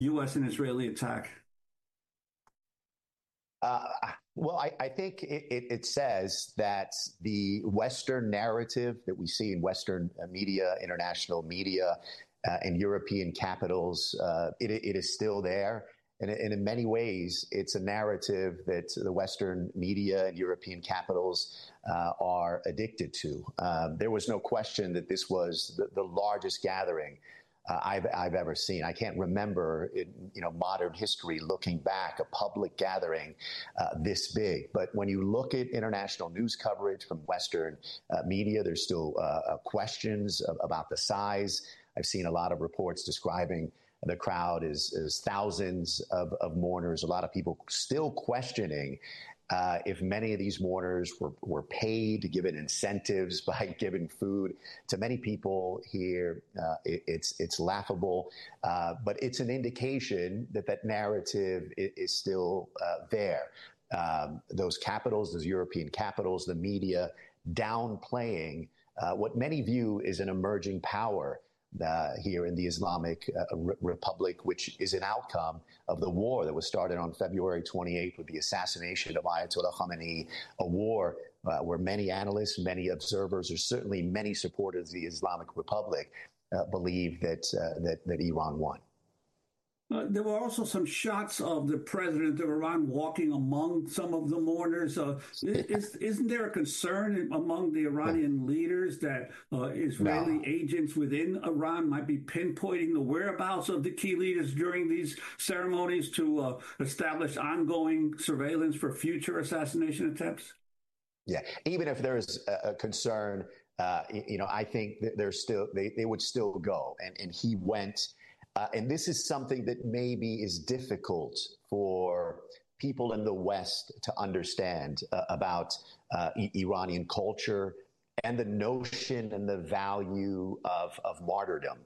U.S. and Israeli attack? I think it says that the Western narrative that we see in Western media, international media, and European capitals, it is still there. And in many ways, it's a narrative that the Western media and European capitals are addicted to. There was no question that this was the largest gathering I've ever seen. I can't remember in modern history looking back a public gathering this big. But when you look at international news coverage from Western media, there's still questions about the size. I've seen a lot of reports describing the crowd as thousands of mourners. A lot of people still questioning if many of these mourners were paid, given incentives by giving food. To many people here, it's laughable, but it's an indication that narrative is still there. Those capitals, those European capitals, the media downplaying what many view as an emerging power here in the Islamic Republic, which is an outcome of the war that was started on February 28th with the assassination of Ayatollah Khamenei, a war where many analysts, many observers, or certainly many supporters of the Islamic Republic believe that Iran won. There were also some shots of the president of Iran walking among some of the mourners. Isn't there a concern among the Iranian leaders that Israeli agents within Iran might be pinpointing the whereabouts of the key leaders during these ceremonies to establish ongoing surveillance for future assassination attempts? Yeah, even if there's a concern, I think that they would still go. And he went. And this is something that maybe is difficult for people in the West to understand about Iranian culture and the notion and the value of martyrdom.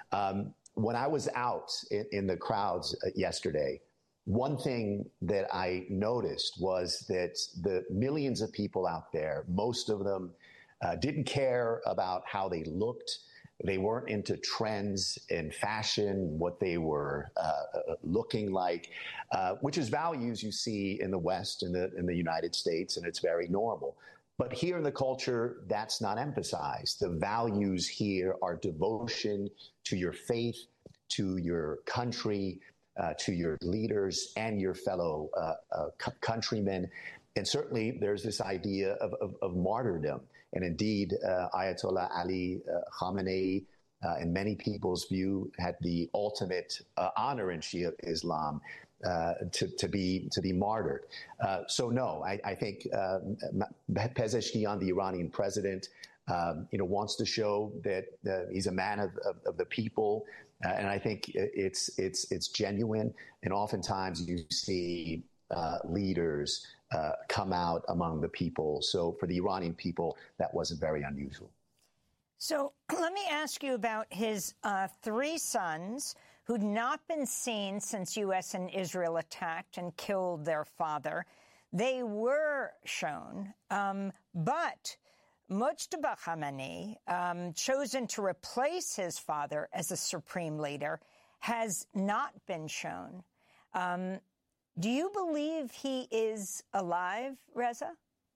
When I was out in the crowds yesterday, one thing that I noticed was that the millions of people out there, most of them didn't care about how they looked. They weren't into trends in fashion, what they were looking like, which is values you see in the West, in the United States, and it's very normal. But here in the culture, that's not emphasized. The values here are devotion to your faith, to your country, to your leaders and your fellow countrymen. And certainly there's this idea of martyrdom. And indeed, Ayatollah Ali Khamenei, in many people's view, had the ultimate honor in Shia Islam to be martyred. So no, I think Pezeshkian, the Iranian president, wants to show that he's a man of the people, and I think it's genuine. And oftentimes you see leaders come out among the people. So for the Iranian people, that wasn't very unusual. So let me ask you about his three sons who'd not been seen since U.S. and Israel attacked and killed their father. They were shown, but Mojtaba Khamenei, chosen to replace his father as a supreme leader, has not been shown. Do you believe he is alive, Reza?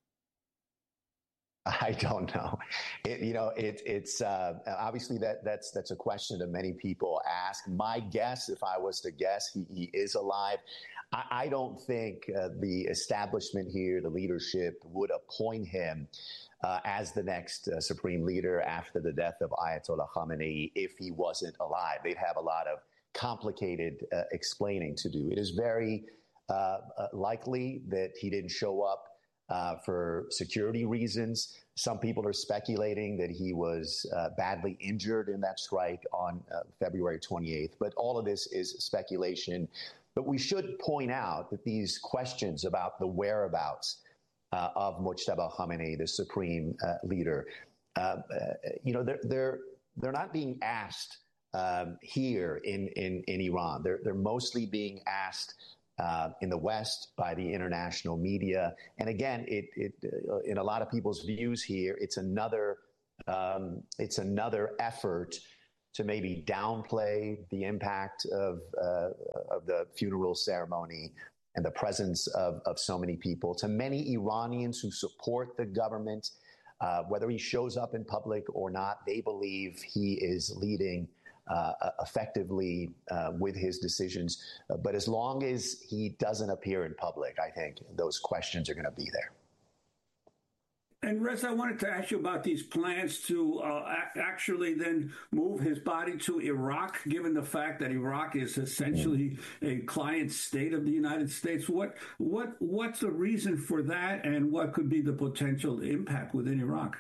I don't know. It's obviously that's a question that many people ask. My guess, if I was to guess, he is alive. I don't think the establishment here, the leadership, would appoint him as the next supreme leader after the death of Ayatollah Khamenei if he wasn't alive. They'd have a lot of complicated explaining to do. It is very likely that he didn't show up for security reasons. Some people are speculating that he was badly injured in that strike on February 28th. But all of this is speculation. But we should point out that these questions about the whereabouts of Mojtaba Khamenei, the supreme leader, they're not being asked here in Iran. They're mostly being asked in the West by the international media. And again, it in a lot of people's views here, it's another effort to maybe downplay the impact of the funeral ceremony and the presence of so many people. To many Iranians who support the government, whether he shows up in public or not, they believe he is leading effectively with his decisions. But as long as he doesn't appear in public, I think those questions are going to be there. And Reza, I wanted to ask you about these plans to actually then move his body to Iraq, given the fact that Iraq is essentially a client state of the United States. What's the reason for that, and what could be the potential impact within Iraq?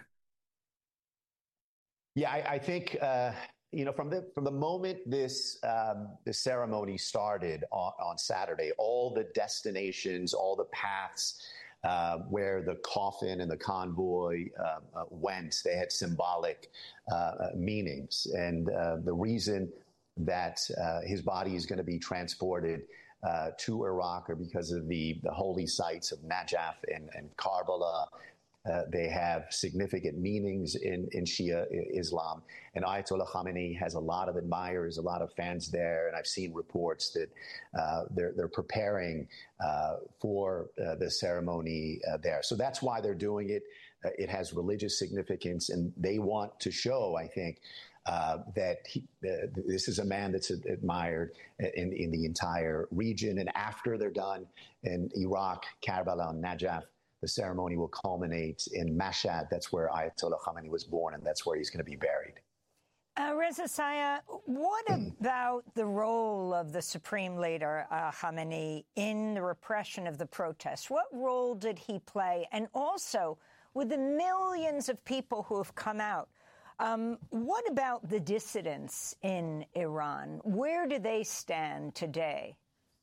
Yeah, I think from the moment this ceremony started on Saturday, all the destinations, all the paths where the coffin and the convoy went, they had symbolic meanings. And the reason that his body is going to be transported to Iraq are because of the holy sites of Najaf and Karbala. They have significant meanings in Shia Islam. And Ayatollah Khamenei has a lot of admirers, a lot of fans there. And I've seen reports that they're preparing for the ceremony there. So that's why they're doing it. It has religious significance, and they want to show, I think, that this is a man that's admired in the entire region. And after they're done in Iraq, Karbala, and Najaf, the ceremony will culminate in Mashhad. That's where Ayatollah Khamenei was born, and that's where he's going to be buried. Reza Saya, what about the role of the supreme leader, Khamenei, in the repression of the protests? What role did he play? And also, with the millions of people who have come out, what about the dissidents in Iran? Where do they stand today?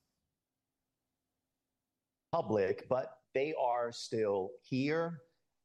Public, but they are still here.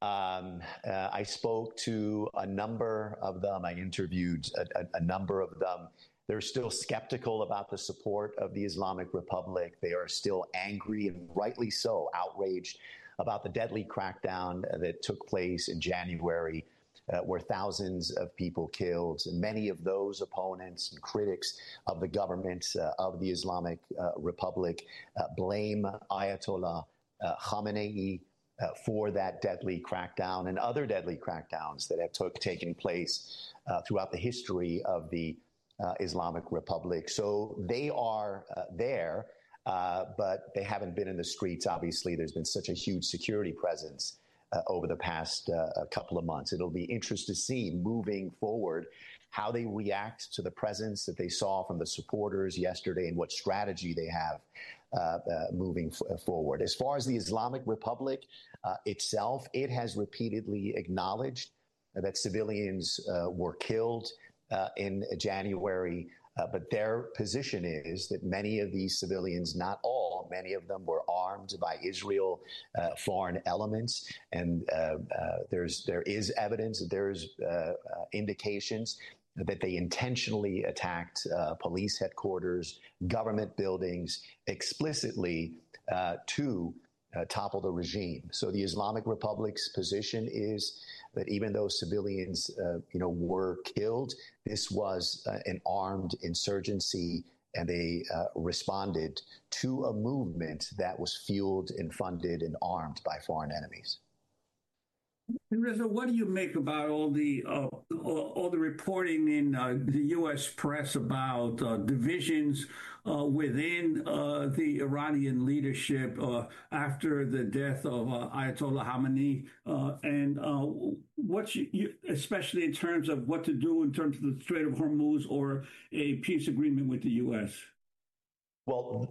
I spoke to a number of them. I interviewed a number of them. They're still skeptical about the support of the Islamic Republic. They are still angry, and rightly so, outraged about the deadly crackdown that took place in January, where thousands of people killed. And many of those opponents and critics of the government of the Islamic Republic blame Ayatollah Khamenei for that deadly crackdown and other deadly crackdowns that have taken place throughout the history of the Islamic Republic. So they are there, but they haven't been in the streets. Obviously, there's been such a huge security presence over the past couple of months. It'll be interesting to see moving forward how they react to the presence that they saw from the supporters yesterday and what strategy they have moving forward. As far as the Islamic Republic itself, it has repeatedly acknowledged that civilians were killed in January. But their position is that many of these civilians, not all, many of them were armed by Israel foreign elements. And there is evidence, there's indications that they intentionally attacked police headquarters, government buildings, explicitly to topple the regime. So the Islamic Republic's position is that even though civilians, were killed, this was an armed insurgency, and they responded to a movement that was fueled and funded and armed by foreign enemies. And Reza, what do you make about all the reporting in the U.S. press about divisions within the Iranian leadership after the death of Ayatollah Khamenei, and especially in terms of what to do in terms of the Strait of Hormuz or a peace agreement with the U.S.? Well,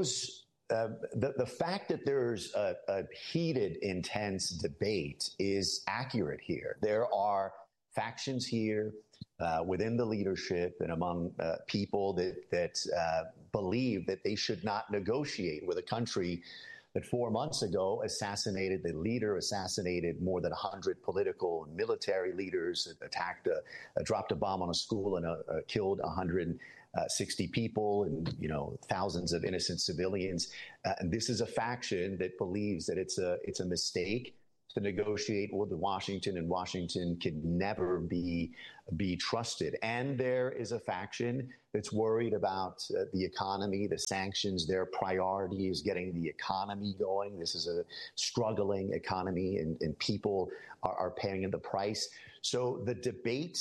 the fact that there's a heated, intense debate is accurate here. There are factions here within the leadership and among people that believe that they should not negotiate with a country that 4 months ago assassinated the leader, assassinated more than 100 political and military leaders, dropped a bomb on a school and killed 160 people and thousands of innocent civilians. And this is a faction that believes that it's a mistake to negotiate with Washington, and Washington can never be trusted. And there is a faction that's worried about the economy, the sanctions. Their priority is getting the economy going. This is a struggling economy, and people are paying the price. So the debate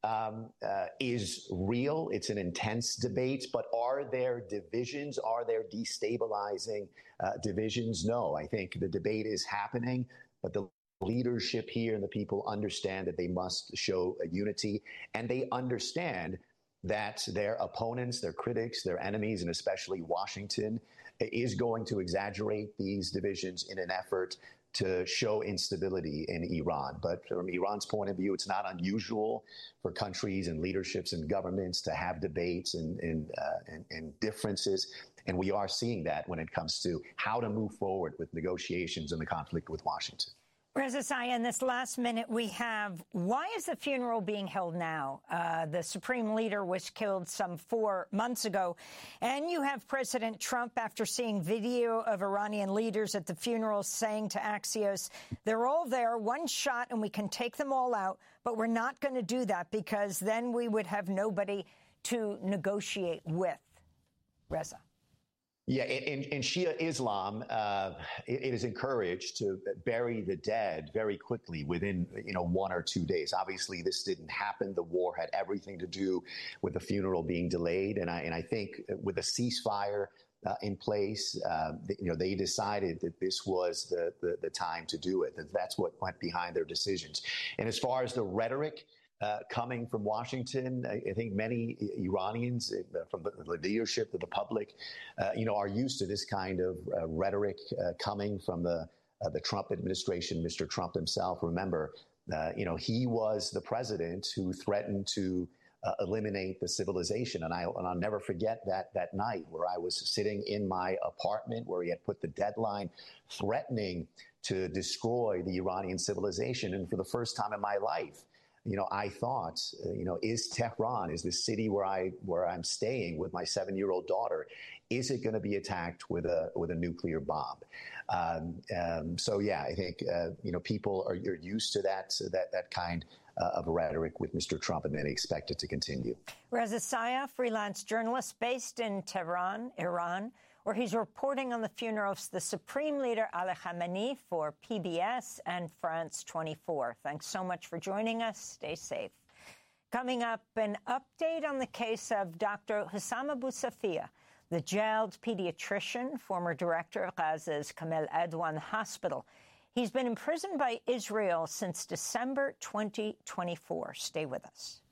is real. It's an intense debate, but are there divisions? Are there destabilizing divisions? No, I think the debate is happening, but the leadership here and the people understand that they must show a unity, and they understand that their opponents, their critics, their enemies, and especially Washington, is going to exaggerate these divisions in an effort to show instability in Iran. But from Iran's point of view, it's not unusual for countries and leaderships and governments to have debates and differences. And we are seeing that when it comes to how to move forward with negotiations in the conflict with Washington. Reza Zaya, in this last minute we have, why is the funeral being held now? The supreme leader was killed some 4 months ago. And you have President Trump, after seeing video of Iranian leaders at the funeral, saying to Axios, they're all there, one shot, and we can take them all out. But we're not going to do that because then we would have nobody to negotiate with. Reza. Yeah, in Shia Islam, it is encouraged to bury the dead very quickly within 1 or 2 days. Obviously, this didn't happen. The war had everything to do with the funeral being delayed, and I think with a ceasefire in place, they decided that this was the time to do it. That's what went behind their decisions. And as far as the rhetoric coming from Washington, I think many Iranians, from the leadership to the public, are used to this kind of rhetoric coming from the Trump administration. Mr. Trump himself, remember, he was the president who threatened to eliminate the civilization. And I'll never forget that night where I was sitting in my apartment where he had put the deadline threatening to destroy the Iranian civilization. And for the first time in my life, I thought, is Tehran, is the city where I'm staying with my 7-year-old daughter, is it going to be attacked with a nuclear bomb? So yeah, I think people are used to that kind of rhetoric with Mr. Trump, and they expect it to continue. Reza Zaya, freelance journalist based in Tehran, Iran, where he's reporting on the funeral of the Supreme Leader Ali Khamenei for PBS and France 24. Thanks so much for joining us. Stay safe. Coming up, an update on the case of Dr. Hussam Abu Safia, the jailed pediatrician, former director of Gaza's Kamel Adwan Hospital. He's been imprisoned by Israel since December 2024. Stay with us.